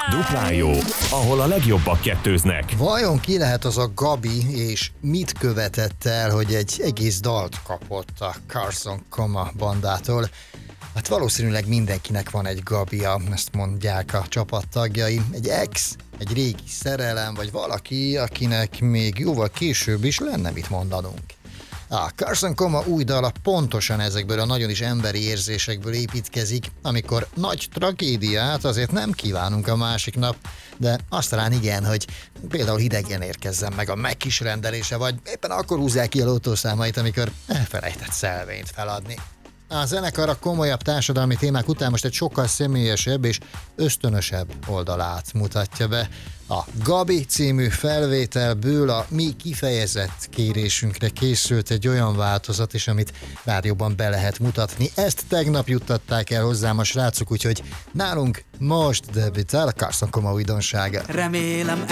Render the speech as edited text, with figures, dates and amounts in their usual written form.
Duplán jó, ahol a legjobbak kettőznek. Vajon ki lehet az a Gabi, és mit követett el, hogy egy egész dalt kapott a Carson Coma bandától? Hát valószínűleg mindenkinek van egy Gabija, ezt mondják a csapattagjai. Egy ex, egy régi szerelem, vagy valaki, akinek még jóval később is lenne mit mondanunk. A Carson Coma új dala pontosan ezekből a nagyon is emberi érzésekből építkezik, amikor nagy tragédiát azért nem kívánunk a másiknak, de azt talán igen, hogy például hidegen érkezzen meg a megkis rendelése, vagy éppen akkor húzzák ki a lottószámait, amikor elfelejtett szelvényt feladni. A zenekar a komolyabb társadalmi témák után most egy sokkal személyesebb és ösztönösebb oldalát mutatja be. A Gabi című felvételből a mi kifejezett kérésünkre készült egy olyan változat is, amit rádióban be lehet mutatni. Ezt tegnap juttatták el hozzám a srácok, úgyhogy nálunk most debütál a Carson Coma újdonsága. Remélem